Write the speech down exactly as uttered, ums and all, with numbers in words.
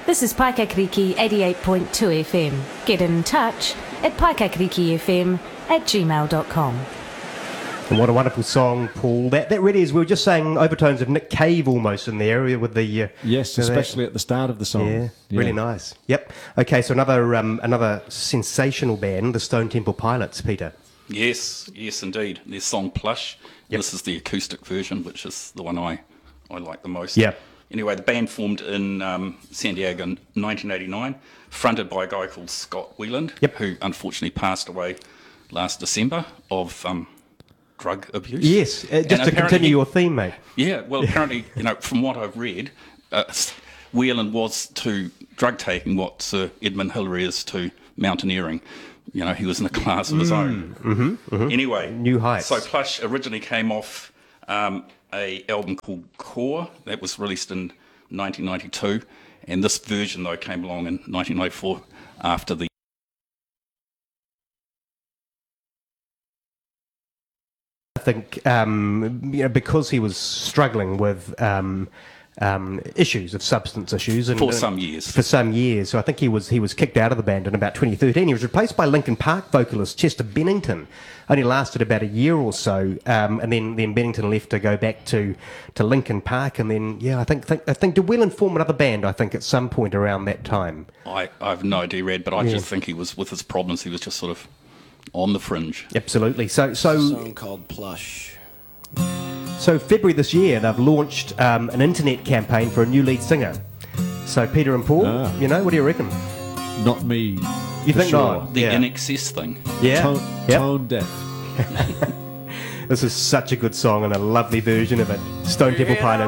This is Paikakriki eighty-eight point two F M. Get in touch at paikakrikifm at gmail dot com. And what a wonderful song, Paul. That that really is. We were just saying overtones of Nick Cave almost in there with the... Uh, yes, especially at the start of the song. Yeah, yeah, really nice. Yep. Okay, so another um, another sensational band, the Stone Temple Pilots, Peter. Yes, yes, indeed. Their song Plush. Yep. This is the acoustic version, which is the one I, I like the most. Yeah. Anyway, the band formed in um, San Diego in nineteen eighty-nine, fronted by a guy called Scott Weiland, yep. who unfortunately passed away last December of um, drug abuse. Yes, uh, just to continue your theme, mate. Yeah, well, apparently, you know, from what I've read, uh, Weiland was to drug taking what Sir Edmund Hillary is to mountaineering. You know, he was in a class of his mm, own. Mm-hmm, mm-hmm. Anyway, New Heights. So Plush originally came off um, a album called Core that was released in nineteen ninety-two, and this version though came along in nineteen ninety-four after the. I think um, you know, because he was struggling with um, um, issues of substance issues, and for some years, for some years, so I think he was he was kicked out of the band in about twenty thirteen. He was replaced by Linkin Park vocalist Chester Bennington. Only lasted about a year or so, um, and then, then Bennington left to go back to, to Linkin Park, and then yeah, I think think I think did Weiland form another band? I think at some point around that time. I, I have no idea, Red, but I yeah. just think he was with his problems. He was just sort of on the fringe. Absolutely. So so. A song called Plush. So February this year, they've launched um, an internet campaign for a new lead singer. So Peter and Paul, ah. you know, what do you reckon? Not me. You think sure. not? The yeah. In Excess thing. Yeah. Tone, yep. tone deaf. This is such a good song and a lovely version of it. Stone Temple Pilots.